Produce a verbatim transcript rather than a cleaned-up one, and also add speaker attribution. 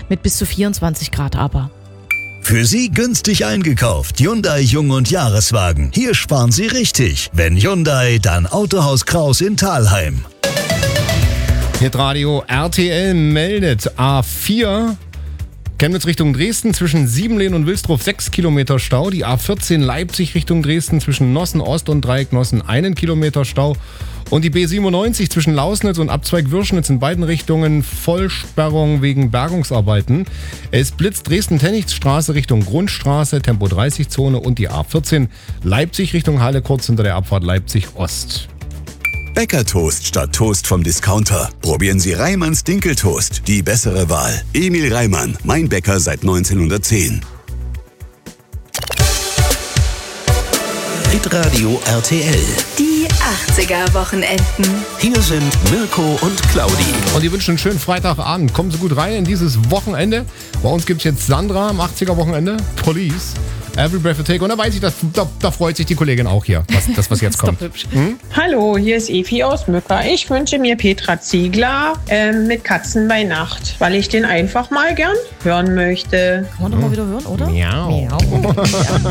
Speaker 1: mit bis zu vierundzwanzig Grad aber.
Speaker 2: Für Sie günstig eingekauft. Hyundai Jung- und Jahreswagen. Hier sparen Sie richtig. Wenn Hyundai, dann Autohaus Kraus in Thalheim.
Speaker 3: Hitradio R T L meldet A vier Chemnitz Richtung Dresden zwischen Siebenlehn und Wilsdruff sechs Kilometer Stau. Die A vierzehn Leipzig Richtung Dresden zwischen Nossen Ost und Dreieck Nossen einen Kilometer Stau. Und die B siebenundneunzig zwischen Lausnitz und Abzweig Würschnitz in beiden Richtungen Vollsperrung wegen Bergungsarbeiten. Es blitzt Dresden-Tennigstraße Richtung Grundstraße, Tempo dreißig Zone und die A vierzehn Leipzig Richtung Halle kurz hinter der Abfahrt Leipzig Ost.
Speaker 4: Bäckertoast statt Toast vom Discounter. Probieren Sie Reimanns Dinkeltoast. Die bessere Wahl. Emil Reimann, mein Bäcker seit neunzehnhundertzehn.
Speaker 5: Hitradio R T L.
Speaker 6: Die achtziger-Wochenenden.
Speaker 5: Hier sind Mirko und Claudi.
Speaker 3: Und die wünschen einen schönen Freitagabend. Kommen Sie gut rein in dieses Wochenende. Bei uns gibt es jetzt Sandra am achtziger-Wochenende. Police. Every Breath You Take. Und da weiß ich, dass, da, da freut sich die Kollegin auch hier, was, das, was jetzt
Speaker 1: Das ist
Speaker 3: kommt.
Speaker 1: doch hübsch.
Speaker 3: Hm?
Speaker 7: Hallo, hier ist Evi aus Mücker. Ich wünsche mir Petra Ziegler ähm, mit Katzen bei Nacht, weil ich den einfach mal gern hören möchte.
Speaker 1: Kann man doch mal wieder hören, oder?
Speaker 3: Miau.
Speaker 1: Miau. Ja.